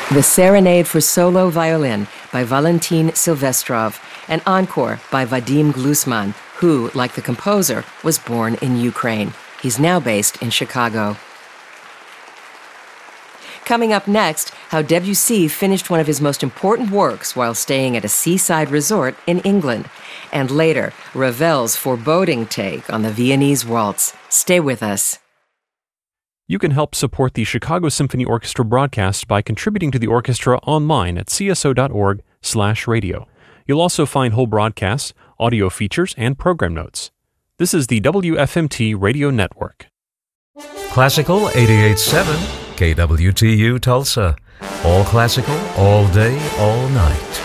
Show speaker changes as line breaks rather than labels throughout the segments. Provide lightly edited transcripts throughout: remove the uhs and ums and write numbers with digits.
The Serenade for Solo Violin by Valentin Silvestrov, an encore by Vadim Glusman, who, like the composer, was born in Ukraine. He's now based in Chicago. Coming up next, how Debussy finished one of his most important works while staying at a seaside resort in England. And later, Ravel's foreboding take on the Viennese waltz. Stay with us.
You can help support the Chicago Symphony Orchestra broadcast by contributing to the orchestra online at cso.org/radio. You'll also find whole broadcasts, audio features, and program notes. This is the WFMT Radio Network.
Classical 88.7 KWTU Tulsa. All classical, all day, all night.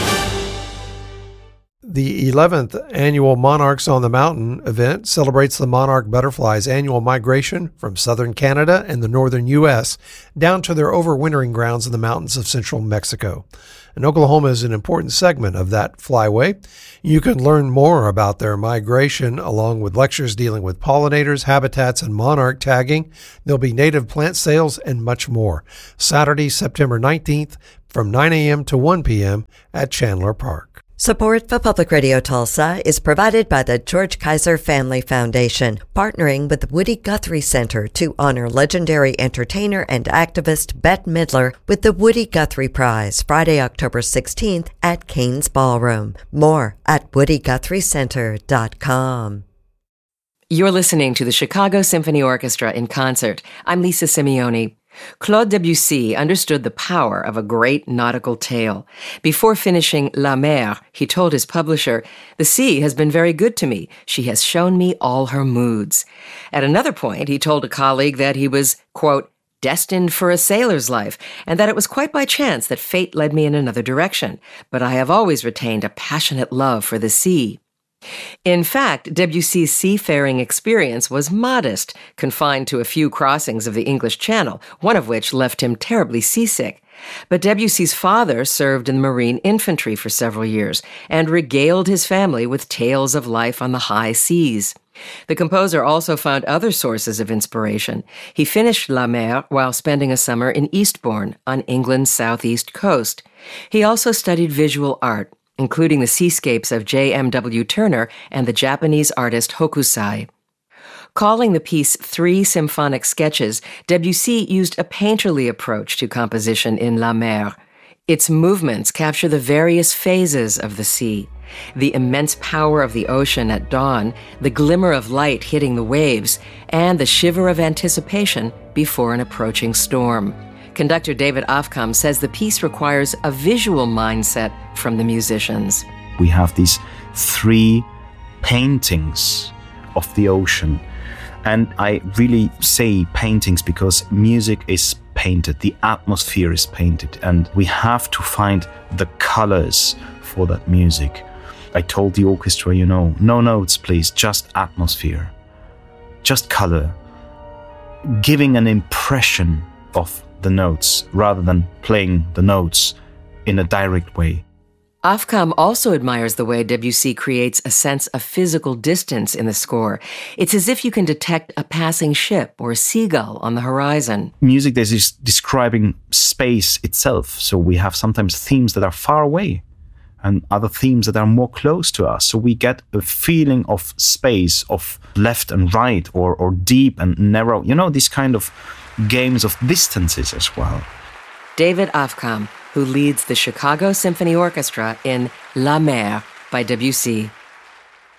The 11th annual Monarchs on the Mountain event celebrates the monarch butterflies' annual migration from southern Canada and the northern U.S. down to their overwintering grounds in the mountains of central Mexico. And Oklahoma is an important segment of that flyway. You can learn more about their migration along with lectures dealing with pollinators, habitats, and monarch tagging. There'll be native plant sales and much more. Saturday, September 19th from 9 a.m. to 1 p.m. at Chandler Park.
Support for Public Radio Tulsa is provided by the George Kaiser Family Foundation, partnering with the Woody Guthrie Center to honor legendary entertainer and activist Bette Midler with the Woody Guthrie Prize, Friday, October 16th at Cain's Ballroom. More at woodyguthriecenter.com.
You're listening to the Chicago Symphony Orchestra in concert. I'm Lisa Simeoni. Claude Debussy understood the power of a great nautical tale. Before finishing La Mer, he told his publisher, "The sea has been very good to me. She has shown me all her moods." At another point, he told a colleague that he was, quote, destined for a sailor's life, and that it was quite by chance that fate led me in another direction. But I have always retained a passionate love for the sea. In fact, Debussy's seafaring experience was modest, confined to a few crossings of the English Channel, one of which left him terribly seasick. But Debussy's father served in the Marine Infantry for several years and regaled his family with tales of life on the high seas. The composer also found other sources of inspiration. He finished La Mer while spending a summer in Eastbourne on England's southeast coast. He also studied visual art, including the seascapes of J.M.W. Turner and the Japanese artist Hokusai. Calling the piece Three Symphonic Sketches, Debussy used a painterly approach to composition in La Mer. Its movements capture the various phases of the sea, the immense power of the ocean at dawn, the glimmer of light hitting the waves, and the shiver of anticipation before an approaching storm. Conductor David Ofcom says the piece requires a visual mindset from the musicians.
We have these three paintings of the ocean. And I really say paintings because music is painted, the atmosphere is painted, and we have to find the colors for that music. I told the orchestra, no notes, please, just atmosphere, just color, giving an impression of the notes rather than playing the notes in a direct way.
Ofcom also admires the way Debussy creates a sense of physical distance in the score. It's as if you can detect a passing ship or a seagull on the horizon.
Music that is describing space itself. So we have sometimes themes that are far away and other themes that are more close to us. So we get a feeling of space, of left and right, or deep and narrow. These kind of games of distances as well.
David Ofcom, who leads the Chicago Symphony Orchestra in La Mer by Debussy.